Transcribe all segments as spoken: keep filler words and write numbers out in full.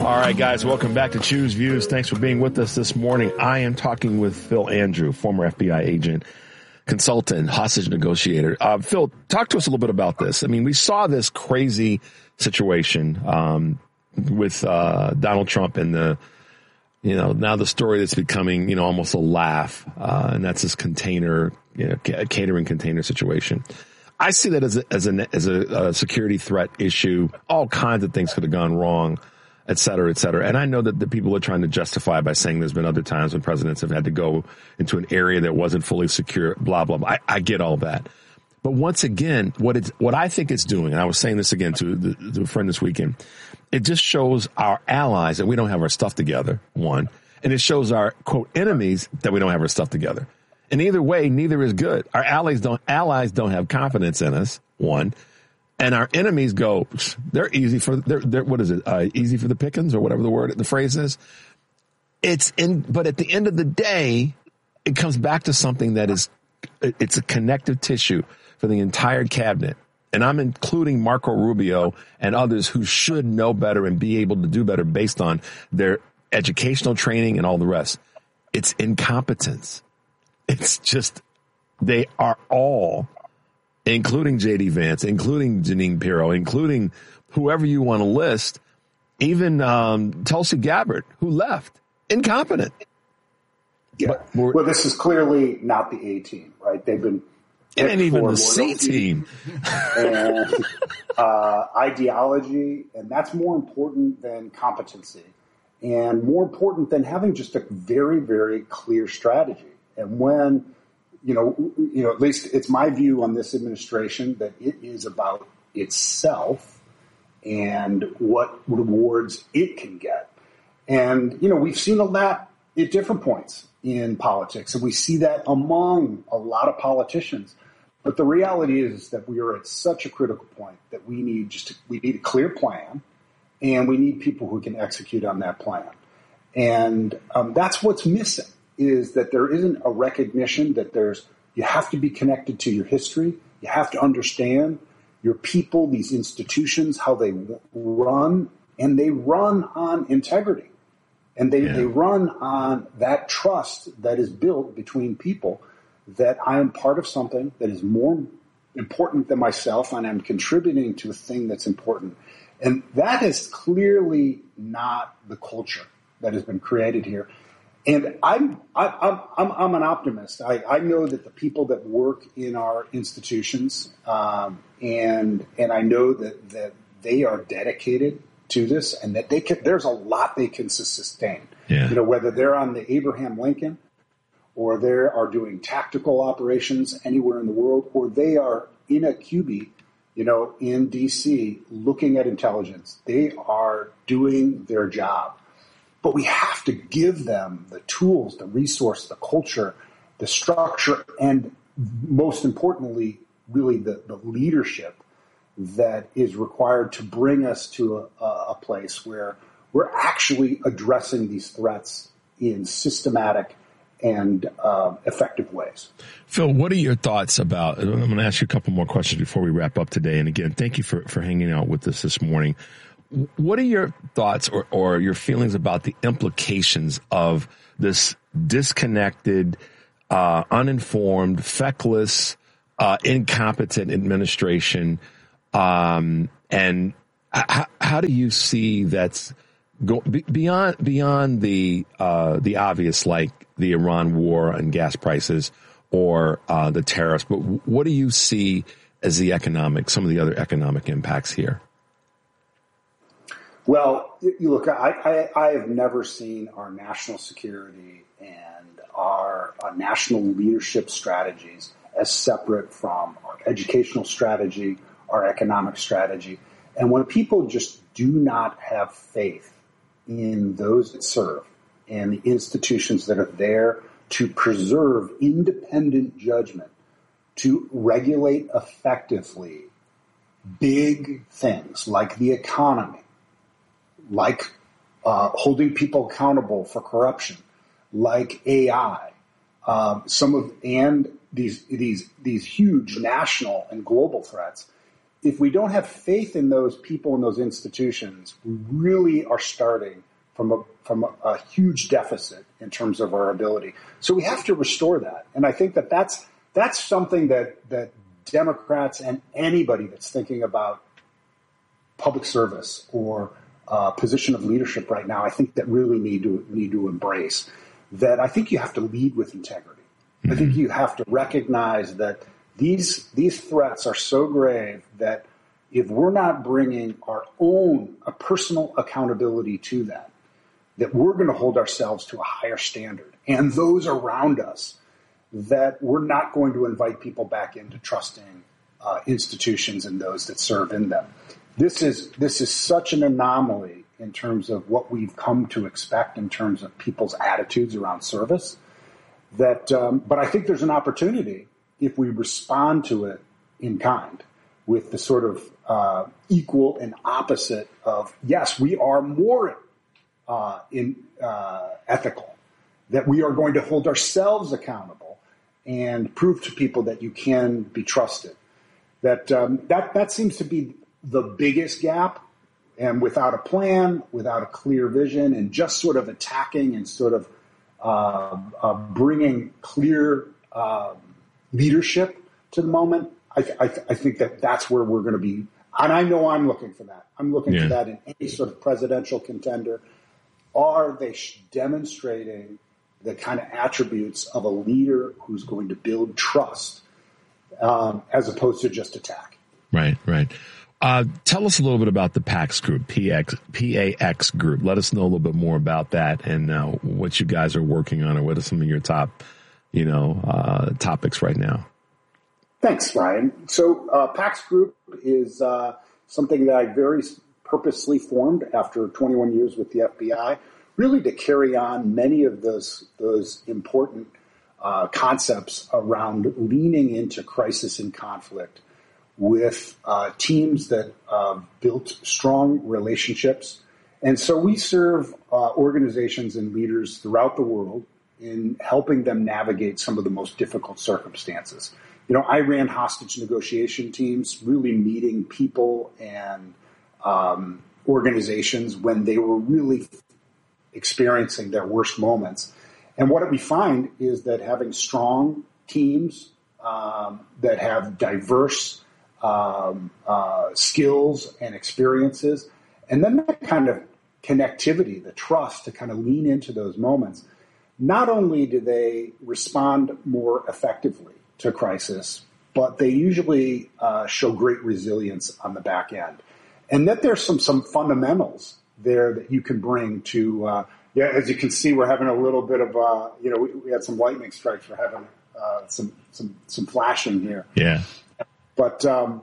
All right, guys, welcome back to Choose Views. Thanks for being with us this morning. I am talking with Phil Andrew, former F B I agent, consultant, hostage negotiator. Uh, Phil, talk to us a little bit about this. I mean, we saw this crazy situation um, with uh, Donald Trump and the, you know, now the story that's becoming, you know, almost a laugh, uh, and that's this container, you know, ca- catering container situation. I see that as a, as a, as a, a security threat issue. All kinds of things could have gone wrong, et cetera, et cetera. And I know that the people are trying to justify by saying there's been other times when presidents have had to go into an area that wasn't fully secure, blah, blah, blah. I, I get all that. But once again, what it's, what I think it's doing, and I was saying this again to, the, to a friend this weekend, it just shows our allies that we don't have our stuff together, one. And it shows our, quote, enemies that we don't have our stuff together. And either way, neither is good. Our allies don't, allies don't have confidence in us, one. And our enemies go, they're easy for, they're, they're what is it, uh, easy for the pickings or whatever the word, the phrase is. It's in, but at the end of the day, it comes back to something that is, it's a connective tissue for the entire cabinet. And I'm including Marco Rubio and others who should know better and be able to do better based on their educational training and all the rest. It's incompetence. It's just, they are all, including J D Vance, including Jeanine Pirro, including whoever you want to list, even um, Tulsi Gabbard, who left, incompetent. Yeah. Well, this is clearly not the A team, right? They've been it ain't even the C team. And uh, ideology, and that's more important than competency, and more important than having just a very, very clear strategy. And when, you know, you know, at least it's my view on this administration that it is about itself and what rewards it can get. And, you know, we've seen a lot at different points in politics, and we see that among a lot of politicians. But the reality is that we are at such a critical point that we need just to, we need a clear plan, and we need people who can execute on that plan. And um, that's what's missing, is that there isn't a recognition that there's, you have to be connected to your history. You have to understand your people, these institutions, how they run, and they run on integrity. And they, yeah. they run on that trust that is built between people, that I am part of something that is more important than myself, and I'm contributing to a thing that's important. And that is clearly not the culture that has been created here. And I'm I'm I'm, I'm an optimist. I, I know that the people that work in our institutions, um, and and I know that, that they are dedicated to this, and that they can. There's a lot they can sustain. Yeah. You know, whether they're on the Abraham Lincoln, or they are doing tactical operations anywhere in the world, or they are in a Q B, you know, in D C looking at intelligence. They are doing their job. But we have to give them the tools, the resource, the culture, the structure, and most importantly, really the, the leadership that is required to bring us to a, a place where we're actually addressing these threats in systematic and uh, effective ways. Phil, what are your thoughts about, I'm going to ask you a couple more questions before we wrap up today. And again, thank you for, for hanging out with us this morning. What are your thoughts or, or your feelings about the implications of this disconnected, uh, uninformed, feckless, uh, incompetent administration? Um, and how, how do you see that's go beyond beyond the uh, the obvious, like the Iran war and gas prices or uh, the tariffs? But what do you see as the economic, some of the other economic impacts here? Well, you look, I, I, I have never seen our national security and our, our national leadership strategies as separate from our educational strategy, our economic strategy. And when people just do not have faith in those that serve and the institutions that are there to preserve independent judgment, to regulate effectively big things like the economy, like uh, holding people accountable for corruption, like A I, um, some of and these these these huge national and global threats. if we don't have faith in those people and those institutions, we really are starting from a from a, a huge deficit in terms of our ability. So we have to restore that. And I think that that's that's something that that Democrats and anybody that's thinking about public service or uh, position of leadership right now, I think that really need to need to embrace that. I think you have to lead with integrity. Mm-hmm. I think you have to recognize that these these threats are so grave that if we're not bringing our own a personal accountability to that, that we're going to hold ourselves to a higher standard, and those around us, that we're not going to invite people back into trusting uh, institutions and those that serve in them. This is this is such an anomaly in terms of what we've come to expect in terms of people's attitudes around service. That, um, but I think there's an opportunity if we respond to it in kind, with the sort of uh, equal and opposite of, yes, we are more uh, in uh, ethical, that we are going to hold ourselves accountable and prove to people that you can be trusted. That um, that that seems to be the biggest gap, and without a plan, without a clear vision, and just sort of attacking and sort of uh, uh, bringing clear uh, leadership to the moment, I, th- I, th- I think that that's where we're going to be. And I know I'm looking for that. I'm looking yeah. for that in any sort of presidential contender. Are they sh- demonstrating the kind of attributes of a leader who's going to build trust um, as opposed to just attack? Right, right. Uh, tell us a little bit about the PAX group, P X, P A X group. Let us know a little bit more about that and uh, what you guys are working on, or what are some of your top, you know, uh, topics right now. Thanks, Ryan. So uh, PAX group is uh, something that I very purposely formed after twenty-one years with the F B I, really to carry on many of those those important uh, concepts around leaning into crisis and conflict with uh, teams that uh, built strong relationships. And so we serve uh, organizations and leaders throughout the world in helping them navigate some of the most difficult circumstances. You know, I ran hostage negotiation teams, really meeting people and um, organizations when they were really experiencing their worst moments. And what we find is that having strong teams um, that have diverse um, uh, skills and experiences, and then that kind of connectivity, the trust to kind of lean into those moments, not only do they respond more effectively to crisis, but they usually uh, show great resilience on the back end. And that there's some some fundamentals there that you can bring to, uh, yeah, as you can see, we're having a little bit of, uh, you know, we, we had some lightning strikes. We're having uh, some, some, some flashing here. Yeah. But um,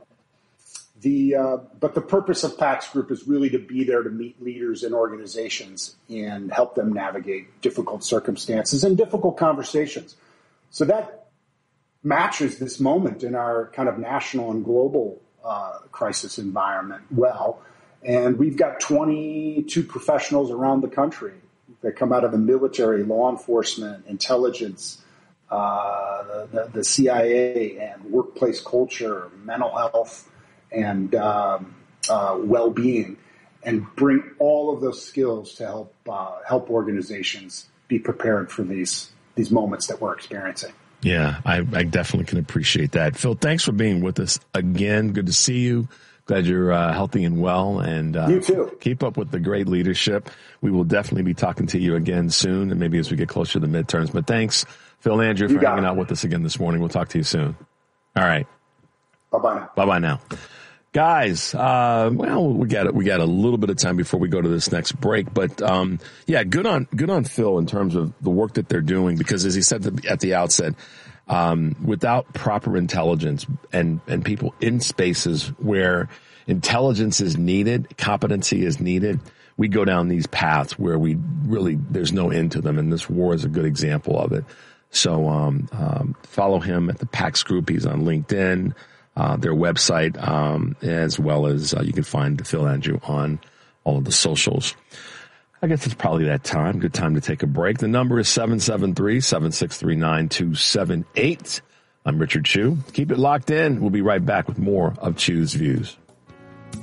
the uh, but the purpose of PAX Group is really to be there to meet leaders and organizations and help them navigate difficult circumstances and difficult conversations. So that matches this moment in our kind of national and global uh, crisis environment well. And we've got twenty-two professionals around the country that come out of the military, law enforcement, intelligence, uh, the, the, the C I A, and workplace culture, mental health, and um, uh, well-being, and bring all of those skills to help uh, help organizations be prepared for these these moments that we're experiencing. Yeah, I, I definitely can appreciate that. Phil, thanks for being with us again. Good to see you. Glad you're uh, healthy and well, and uh, you too. Keep up with the great leadership. We will definitely be talking to you again soon, and maybe as we get closer to the midterms. But thanks, Phil Andrew, for hanging it. out with us again this morning. We'll talk to you soon. All right. Bye-bye now. Bye-bye now. Guys, uh, well, we got we got a little bit of time before we go to this next break, but um, yeah, good on good on Phil in terms of the work that they're doing, because as he said at the outset, um, without proper intelligence and and people in spaces where intelligence is needed, competency is needed, we go down these paths where we really there's no end to them, and this war is a good example of it. So um, um, follow him at the PAX Group. He's on LinkedIn. Uh, their website, um, as well as uh, you can find Phil Andrew on all of the socials. I guess it's probably that time. Good time to take a break. The number is seven seven three, seven six three, nine two seven eight. I'm Richard Chew. Keep it locked in. We'll be right back with more of Chew's Views.